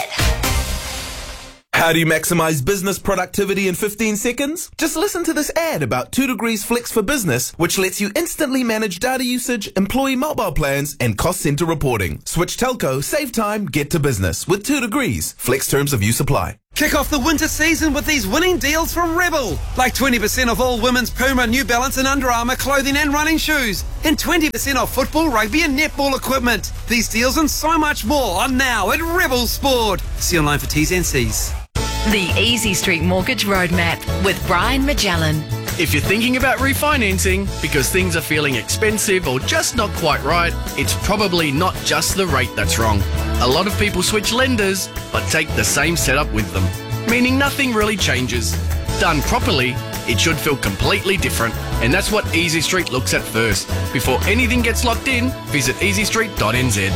How do you maximize business productivity in 15 seconds? Just listen to this ad about 2 Degrees Flex for Business, which lets you instantly manage data usage, employee mobile plans, and cost center reporting. Switch telco, save time, get to business with 2 Degrees. Flex terms of use apply. Kick off the winter season with these winning deals from Rebel. Like 20% off all women's Puma, New Balance and Under Armour clothing and running shoes. And 20% off football, rugby and netball equipment. These deals and so much more are now at Rebel Sport. See online for T's and C's. The Easy Street Mortgage Roadmap with Brian Magellan. If you're thinking about refinancing because things are feeling expensive or just not quite right, it's probably not just the rate that's wrong. A lot of people switch lenders but take the same setup with them, meaning nothing really changes. Done properly, it should feel completely different, and that's what Easy Street looks at first. Before anything gets locked in, visit easystreet.nz.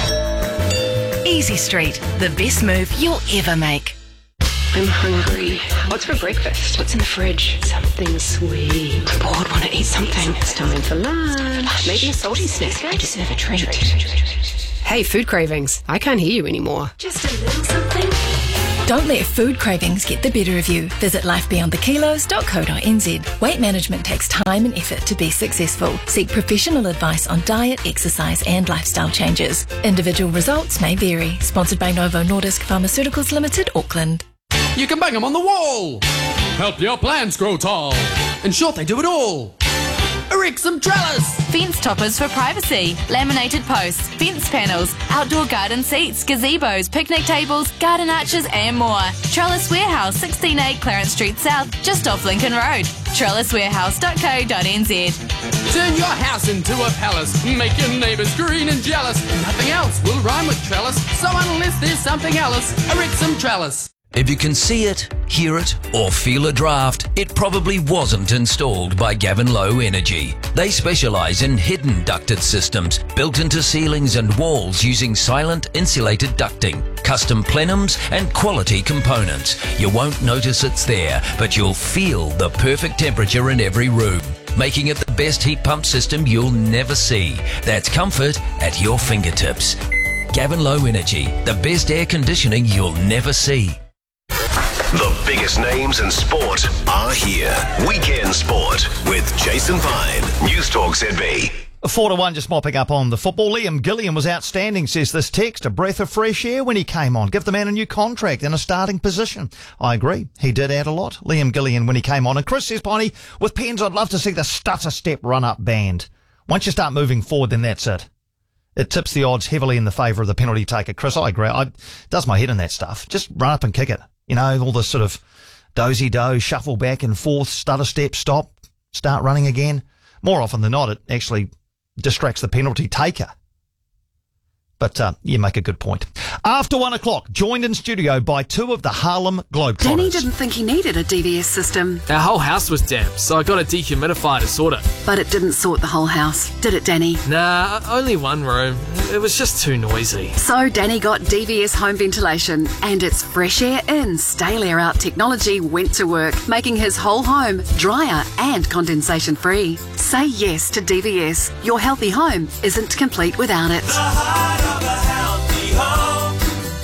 Easy Street, the best move you'll ever make. I'm hungry. What's for breakfast? What's in the fridge? Something sweet. I'm bored, want to eat something. It's time for lunch. Maybe a salty snack. I deserve a treat. Hey, food cravings. I can't hear you anymore. Just a little something. Don't let food cravings get the better of you. Visit lifebeyondthekilos.co.nz. Weight management takes time and effort to be successful. Seek professional advice on diet, exercise and lifestyle changes. Individual results may vary. Sponsored by Novo Nordisk Pharmaceuticals Limited, Auckland. You can bang them on the wall. Help your plants grow tall. In short, they do it all. Erect some trellis. Fence toppers for privacy, laminated posts, fence panels, outdoor garden seats, gazebos, picnic tables, garden arches and more. Trellis Warehouse, 16A Clarence Street South, just off Lincoln Road. trelliswarehouse.co.nz. Turn your house into a palace. Make your neighbours green and jealous. Nothing else will rhyme with trellis, so unless there's something else, erect some trellis. If you can see it, hear it, or feel a draft, it probably wasn't installed by Gavin Low Energy. They specialise in hidden ducted systems built into ceilings and walls using silent insulated ducting, custom plenums and quality components. You won't notice it's there, but you'll feel the perfect temperature in every room, making it the best heat pump system you'll never see. That's comfort at your fingertips. Gavin Low Energy, the best air conditioning you'll never see. The biggest names in sport are here. Weekend Sport with Jason Vine. News Talk ZB. 4-1, just mopping up on the football. Liam Gilliam was outstanding, says this text. A breath of fresh air when he came on. Give the man a new contract and a starting position. I agree. He did add a lot. Liam Gilliam when he came on. And Chris says, Piney, with Pens, I'd love to see the stutter step run-up band. Once you start moving forward, then that's it. It tips the odds heavily in the favour of the penalty taker. Chris, I agree. It does my head in that stuff. Just run up and kick it. You know, all this sort of dozy-do, shuffle back and forth, stutter step, stop, start running again. More often than not, it actually distracts the penalty taker. But you make a good point. After 1 o'clock, joined in studio by two of the Harlem Globetrotters. Danny didn't think he needed a DVS system. Our whole house was damp, so I got a dehumidifier to sort it. But it didn't sort the whole house, did it, Danny? Nah, only one room. It was just too noisy. So Danny got DVS home ventilation, and its fresh air in, stale air out technology went to work, making his whole home drier and condensation free. Say yes to DVS. Your healthy home isn't complete without it. The heart of a healthy home,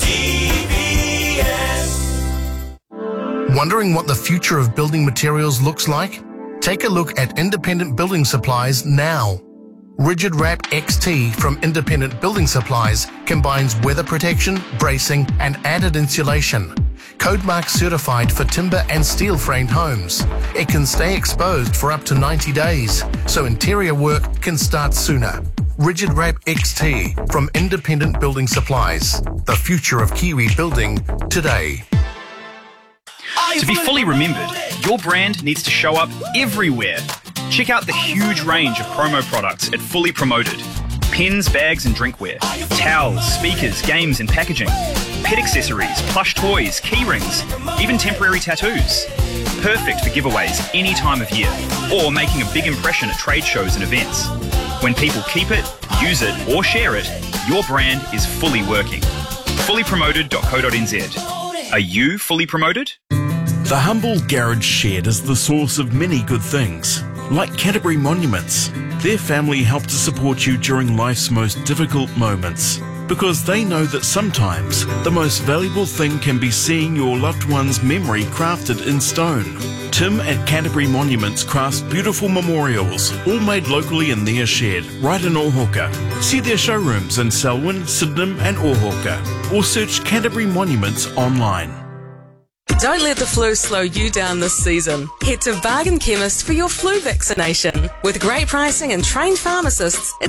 DVS. Wondering what the future of building materials looks like? Take a look at Independent Building Supplies now. Rigid Wrap XT from Independent Building Supplies combines weather protection, bracing and added insulation. Codemark certified for timber and steel framed homes. It can stay exposed for up to 90 days, so interior work can start sooner. Rigid Wrap XT from Independent Building Supplies. The future of Kiwi building today. To be fully remembered, your brand needs to show up everywhere. Check out the huge range of promo products at Fully Promoted. Pens, bags and drinkware, towels, speakers, games and packaging, pet accessories, plush toys, key rings, even temporary tattoos. Perfect for giveaways any time of year, or making a big impression at trade shows and events. When people keep it, use it or share it, your brand is fully working. Fullypromoted.co.nz. Are you fully promoted? The humble garage shed is the source of many good things, like Canterbury Monuments. Their family help to support you during life's most difficult moments, because they know that sometimes the most valuable thing can be seeing your loved one's memory crafted in stone. Tim at Canterbury Monuments crafts beautiful memorials, all made locally in their shed, right in Ōhoka. See their showrooms in Selwyn, Sydenham and Ōhoka, or search Canterbury Monuments online. Don't let the flu slow you down this season. Head to Bargain Chemist for your flu vaccination. With great pricing and trained pharmacists,